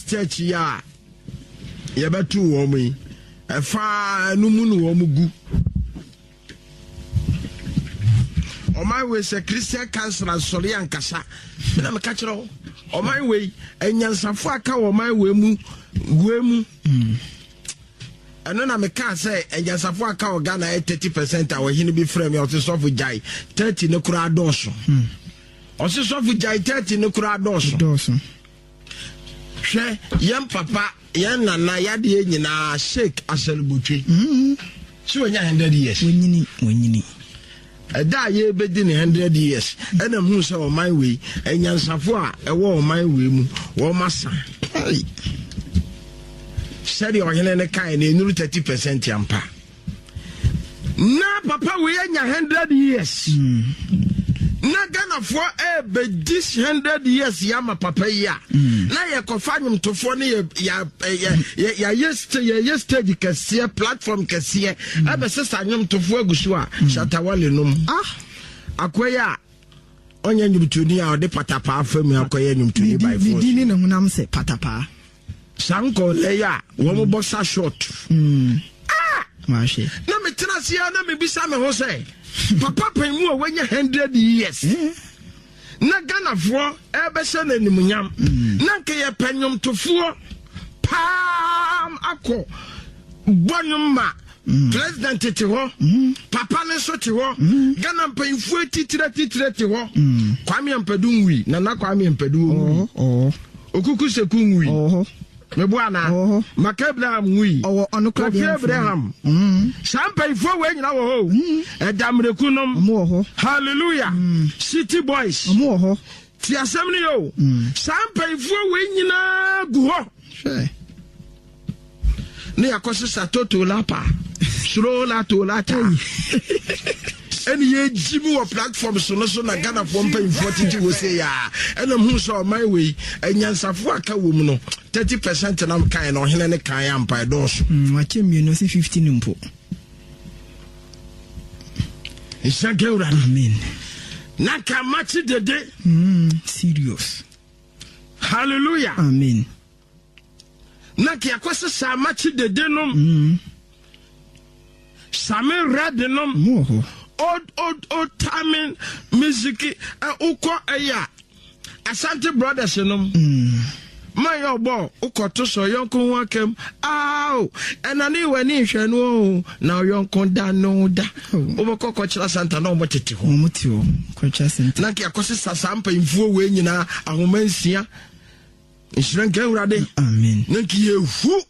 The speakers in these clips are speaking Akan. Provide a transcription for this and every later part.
stage ya yebetu wo mu efa numu no wo mu gu o my way say Christian council asori ankasa na me ka kire o my way enyansafo aka o my way mu guemu eno na me ka say enyansafo aka o Ghana 30% a wo hini bi frame o so for jai 30 ne kura doso o so for jai 30 ne kura doso hwe yam papa yan nana yade nyina shake aselbutwe so nya 100 years wonyini da ye bedi ne 100 years ena hu se o my way enyansafo a ewo o my way mu wo masa seri o hene ne kai ne nuru 30% ampa na papa we nya 100 years na Ghana for be this 100 years ya ma papa ya na ye kofanyum tofo ne ya yesterday kase platform kase ebe sesa nyum tofo agusu a shatawale num akoya onye nyumtuni a ode patapa afam akoya nyumtuni by force dini ne hunam se patapa sanko leya wo mo boxer short mashi na me tenase ya na me bisa me ho say papa penmu wanya 100 years na Ghana for ebe se na nimunyam na nke ye penyum tofo pam akọ bonum ma president ti ho papa ne so ti ho Ghana penfu titire ti ho Kwame Ampadu wi na Kwame Ampadu okuku seku wi Mebuana Macabraham wi Kofi Abraham Champagne for we nyina wo ho edamrekunum hallelujah city boys ti asem ni yo Champagne for we nyina gu ho ne yakoso satoto lapa suro la to lata any ye jimu or platform so na Ghana for pay 40 we say ya and am who saw my way enyansafo aka wo mu no 30% na kan no hene ne kan ampa doso wache mi no 15 mpo ishageura amen na ka match the day serious hallelujah amen na ki akwese sa match the day no same red no old timing music uko aya Asante brothers no my obo uko to so yonko wakem aw enani wani hwe no na yonko da no da oboko ko kira Santa na omotete ho omuti ho ko kira Santa na ki akosi sasampa imfuo we nyina ahomansia nshranka urade amen na ki yehu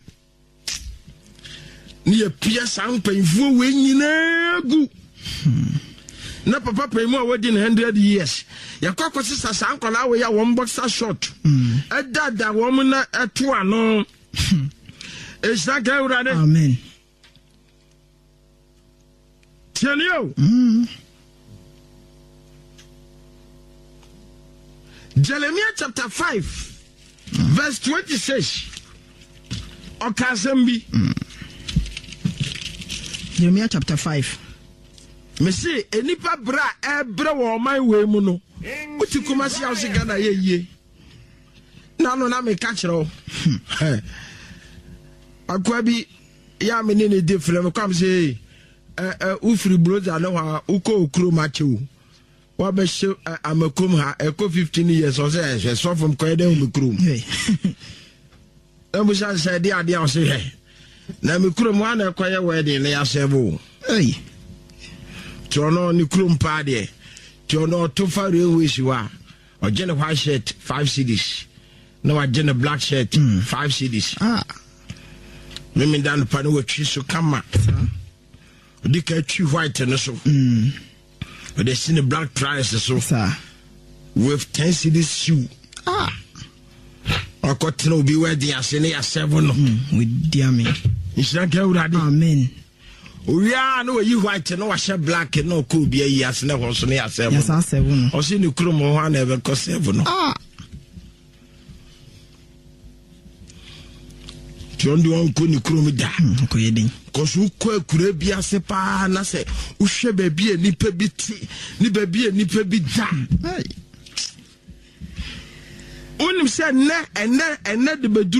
ni epia sampa imfuo we nyina gu na papa pemu a wadi 100 years yakwa sisa sankola we ya won boxer short edada won na eto ano esaka urade amen tienio Jeremiah chapter 5 verse 26 okasembi Jeremiah chapter 5 me say enipa bra ebre wo man we mu no uti kumasi house Ghana ye na no na me ka kire akwa bi ya me ne de frem kam say ufri broda no ha uko okro mache o wa be she amakom ha eko 15 years o say so from ko eden me krom e mo sha say de ade o say na me krom wa na kwaye wedding na ya sebo Tono ni krumpa de Tono tofa railway shiwa or gen white shirt 5 cedis no a gen black shirt 5 cedis mimi dan pano we twi so kama di ka twi white no so they see the black price so with 10 cedis shoe or cotton will be where the asene ya 7 with diami isaka urade amen we are no you white no wash black no could be a years never so near 7 yes 7 or see the chrome one never cost 7 John do on kuni chrome da ko yedin cause who kure bia se pa na se uhwe baby nipa bi ti ni baby nipa bi da onim se enne de